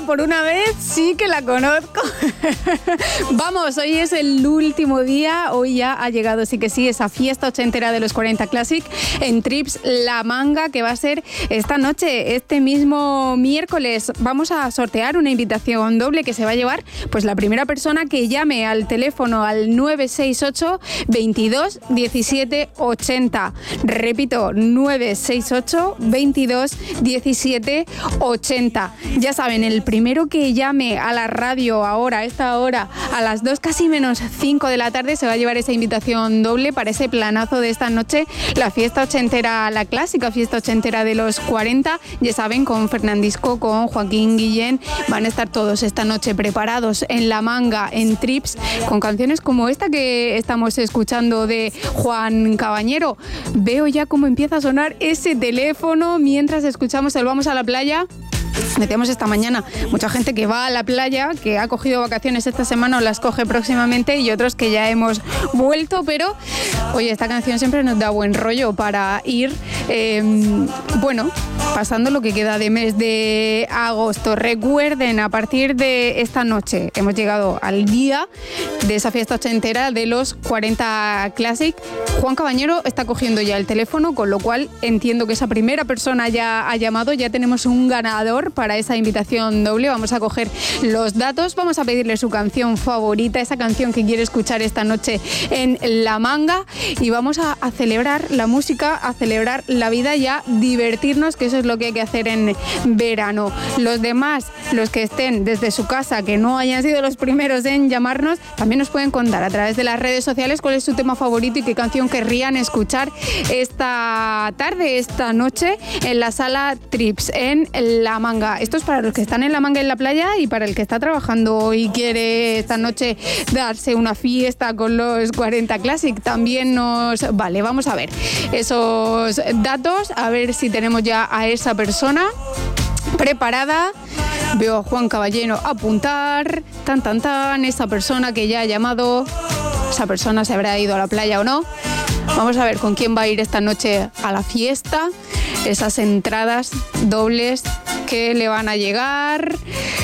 por una vez sí que la conozco. Vamos, hoy es el último día, hoy ya ha llegado, sí que sí, esa fiesta ochentera de los 40 Classic en Trips La Manga, que va a ser esta noche, este mismo miércoles. Vamos a sortear una invitación doble que se va a llevar pues la primera persona que llame al teléfono al 968 22 17 80. Repito, 968 22 17 80. Ya saben, el primero que llame a la radio ahora, a esta hora, a las 2 casi menos 5 de la tarde, se va a llevar esa invitación doble para ese planazo de esta noche, la fiesta ochentera, la clásica fiesta ochentera de los 40. Ya saben, con Fernandisco, con Joaquín Guillén, van a estar todos esta noche preparados en La Manga, en Trips, con canciones como esta que estamos escuchando de Juan Cabañero. Veo ya cómo empieza a sonar ese teléfono mientras escuchamos el Vamos a la Playa. Metemos esta mañana mucha gente que va a la playa, que ha cogido vacaciones esta semana o las coge próximamente, y otros que ya hemos vuelto, pero oye, esta canción siempre nos da buen rollo para ir, pasando lo que queda de mes de agosto. Recuerden, a partir de esta noche hemos llegado al día de esa fiesta ochentera de los 40 Classic. Juan Cabañero está cogiendo ya el teléfono, con lo cual entiendo que esa primera persona ya ha llamado, ya tenemos un ganador para esa invitación doble. Vamos a coger los datos, vamos a pedirle su canción favorita, esa canción que quiere escuchar esta noche en La Manga, y vamos a celebrar la música, a celebrar la vida y a divertirnos, que eso es lo que hay que hacer en verano. Los demás, los que estén desde su casa, que no hayan sido los primeros en llamarnos, también nos pueden contar a través de las redes sociales cuál es su tema favorito y qué canción querrían escuchar esta tarde, esta noche, en la sala Trips, en La Manga. Esto es para los que están en La Manga, en la playa, y para el que está trabajando y quiere esta noche darse una fiesta con los 40 Classic, también nos vale. Vamos a ver esos datos, a ver si tenemos ya a esa persona preparada. Veo a Juan Caballero apuntar, esa persona que ya ha llamado, esa persona se habrá ido a la playa o no. Vamos a ver con quién va a ir esta noche a la fiesta, esas entradas dobles que le van a llegar.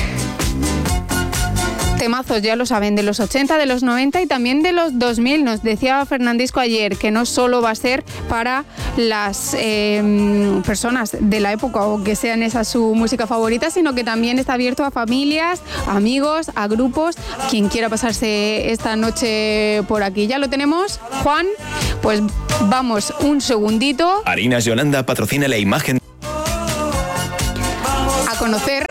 Temazos, ya lo saben, de los 80, de los 90 y también de los 2000. Nos decía Fernandisco ayer que no solo va a ser para las personas de la época o que sean esa su música favorita, sino que también está abierto a familias, a amigos, a grupos, quien quiera pasarse esta noche por aquí. Ya lo tenemos, Juan, pues vamos un segundito. Harinas Yolanda patrocina la imagen. A conocer.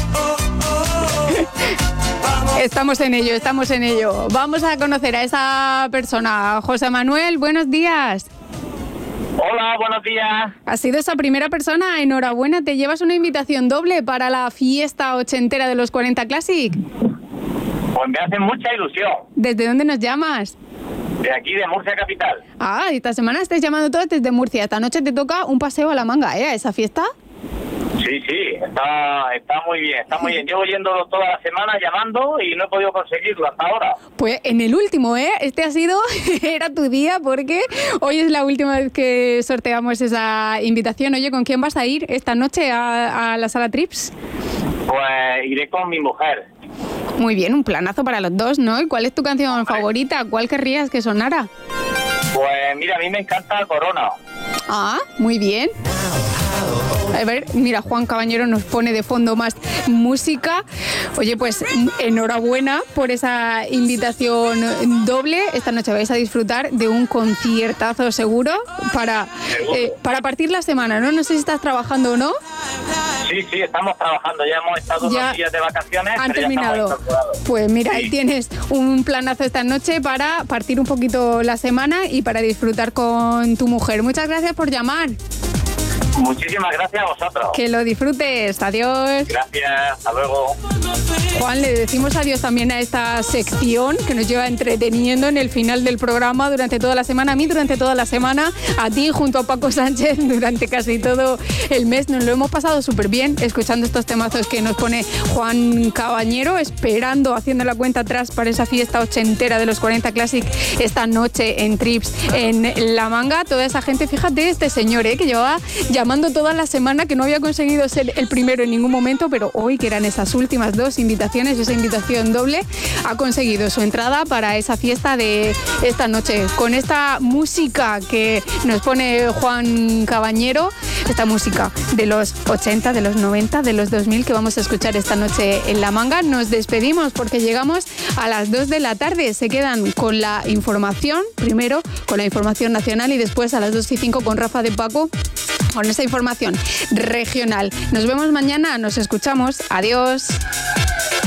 Estamos en ello. Vamos a conocer a esa persona. José Manuel, buenos días. Hola, buenos días. Has sido esa primera persona, enhorabuena. Te llevas una invitación doble para la fiesta ochentera de los 40 Classic. Pues me hace mucha ilusión. ¿Desde dónde nos llamas? De aquí, de Murcia capital. Ah, esta semana estáis llamando todos desde Murcia. Esta noche te toca un paseo a La Manga, ¿eh? A esa fiesta. Sí, está muy bien, Llevo yendo toda la semana llamando y no he podido conseguirlo hasta ahora. Pues en el último, este ha sido, era tu día, porque hoy es la última vez que sorteamos esa invitación. Oye, ¿con quién vas a ir esta noche a la sala Trips? Pues iré con mi mujer. Muy bien, un planazo para los dos, ¿no? ¿Y cuál es tu canción favorita? ¿Cuál querrías que sonara? Pues mira, a mí me encanta Corona. Ah, muy bien. A ver, mira, Juan Cabañero nos pone de fondo más música. Oye, pues enhorabuena por esa invitación doble. Esta noche vais a disfrutar de un conciertazo seguro para partir la semana, ¿no? No sé si estás trabajando o no. Sí, estamos trabajando. Ya hemos estado unos días de vacaciones. Han terminado. Pues mira, ahí tienes un planazo esta noche para partir un poquito la semana y para disfrutar con tu mujer. Muchas gracias por llamar. Muchísimas gracias a vosotros. Que lo disfrutes. Adiós. Gracias. Hasta luego. Juan, le decimos adiós también a esta sección que nos lleva entreteniendo en el final del programa durante toda la semana. A mí durante toda la semana, a ti junto a Paco Sánchez durante casi todo el mes. Nos lo hemos pasado súper bien escuchando estos temazos que nos pone Juan Cabañero, esperando, haciendo la cuenta atrás para esa fiesta ochentera de los 40 Classic esta noche en Trips, en La Manga. Toda esa gente, fíjate, este señor que llevaba llamando llamando toda la semana, que no había conseguido ser el primero en ningún momento, pero hoy, que eran esas últimas 2 invitaciones, esa invitación doble, ha conseguido su entrada para esa fiesta de esta noche. Con esta música que nos pone Juan Cabañero, esta música de los 80, de los 90, de los 2000 que vamos a escuchar esta noche en La Manga, nos despedimos porque llegamos a las 2 de la tarde. Se quedan con la información, primero con la información nacional y después a las 2:05 con Rafa de Paco con esa información regional. Nos vemos mañana, nos escuchamos. Adiós.